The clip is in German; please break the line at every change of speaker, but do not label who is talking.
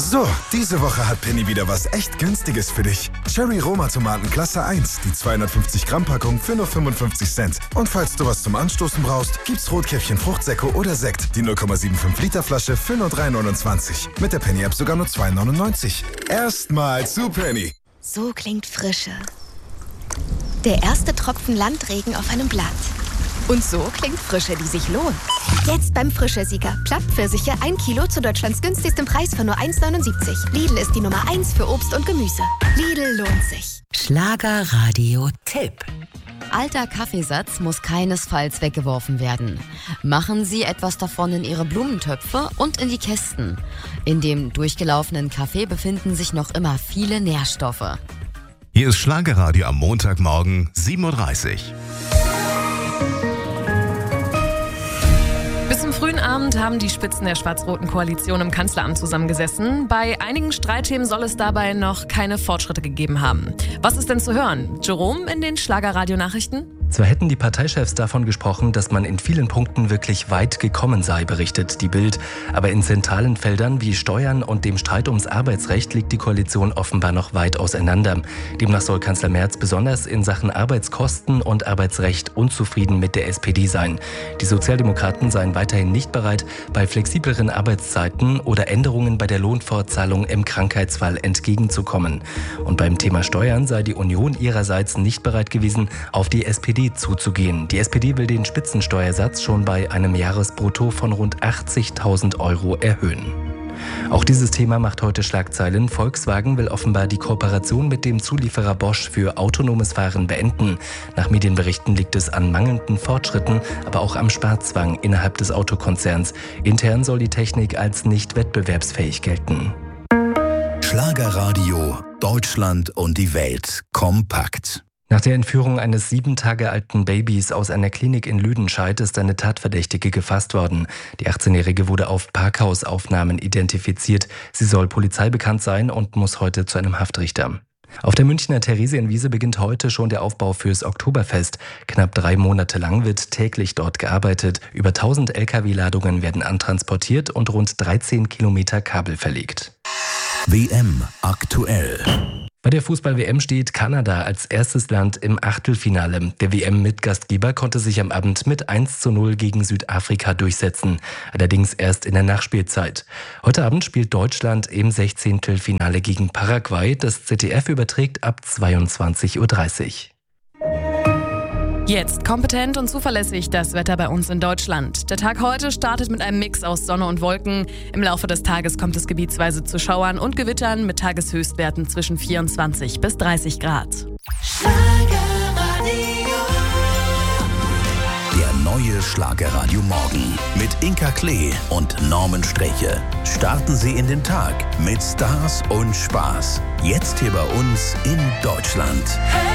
So, diese Woche hat Penny wieder was echt Günstiges für dich. Cherry Roma Tomaten Klasse 1, die 250 Gramm Packung für nur 55 Cent. Und falls du was zum Anstoßen brauchst, gibt's Rotkäppchen Fruchtsäcke oder Sekt, die 0,75 Liter Flasche für nur 3,29. Mit der Penny App sogar nur 2,99. Erstmal zu Penny.
So klingt Frische. Der erste Tropfen Landregen auf einem Blatt. Und so klingt Frische, die sich lohnt. Jetzt beim Frische-Sieger. Plattpfirsiche 1 Kilo zu Deutschlands günstigstem Preis für nur 1,79. Lidl ist die Nummer 1 für Obst und Gemüse. Lidl lohnt sich.
Schlagerradio-Tipp.
Alter Kaffeesatz muss keinesfalls weggeworfen werden. Machen Sie etwas davon in Ihre Blumentöpfe und in die Kästen. In dem durchgelaufenen Kaffee befinden sich noch immer viele Nährstoffe.
Hier ist Schlagerradio am Montagmorgen 7.30 Uhr.
Bis zum frühen Abend haben die Spitzen der schwarz-roten Koalition im Kanzleramt zusammengesessen. Bei einigen Streitthemen soll es dabei noch keine Fortschritte gegeben haben. Was ist denn zu hören? Jerome in den Schlagerradio-Nachrichten?
Zwar hätten die Parteichefs davon gesprochen, dass man in vielen Punkten wirklich weit gekommen sei, berichtet die Bild. Aber in zentralen Feldern wie Steuern und dem Streit ums Arbeitsrecht liegt die Koalition offenbar noch weit auseinander. Demnach soll Kanzler Merz besonders in Sachen Arbeitskosten und Arbeitsrecht unzufrieden mit der SPD sein. Die Sozialdemokraten seien weiterhin nicht bereit, bei flexibleren Arbeitszeiten oder Änderungen bei der Lohnfortzahlung im Krankheitsfall entgegenzukommen. Und beim Thema Steuern sei die Union ihrerseits nicht bereit gewesen, auf die SPD zuzugehen. Die SPD will den Spitzensteuersatz schon bei einem Jahresbrutto von rund 80.000 Euro erhöhen. Auch dieses Thema macht heute Schlagzeilen. Volkswagen will offenbar die Kooperation mit dem Zulieferer Bosch für autonomes Fahren beenden. Nach Medienberichten liegt es an mangelnden Fortschritten, aber auch am Sparzwang innerhalb des Autokonzerns. Intern soll die Technik als nicht wettbewerbsfähig gelten.
Schlagerradio, Deutschland und die Welt kompakt.
Nach der Entführung eines 7 Tage alten Babys aus einer Klinik in Lüdenscheid ist eine Tatverdächtige gefasst worden. Die 18-Jährige wurde auf Parkhausaufnahmen identifiziert. Sie soll polizeibekannt sein und muss heute zu einem Haftrichter. Auf der Münchner Theresienwiese beginnt heute schon der Aufbau fürs Oktoberfest. Knapp 3 Monate lang wird täglich dort gearbeitet. Über 1000 Lkw-Ladungen werden antransportiert und rund 13 Kilometer Kabel verlegt.
WM aktuell.
Bei der Fußball-WM steht Kanada als erstes Land im Achtelfinale. Der WM-Mitgastgeber konnte sich am Abend mit 1:0 gegen Südafrika durchsetzen. Allerdings erst in der Nachspielzeit. Heute Abend spielt Deutschland im 16. Finale gegen Paraguay. Das ZDF überträgt ab 22:30 Uhr.
Jetzt kompetent und zuverlässig das Wetter bei uns in Deutschland. Der Tag heute startet mit einem Mix aus Sonne und Wolken. Im Laufe des Tages kommt es gebietsweise zu Schauern und Gewittern mit Tageshöchstwerten zwischen 24 bis 30 Grad.
Der neue Schlagerradio Morgen mit Inka Klee und Norman Streche. Starten Sie in den Tag mit Stars und Spaß. Jetzt hier bei uns in Deutschland.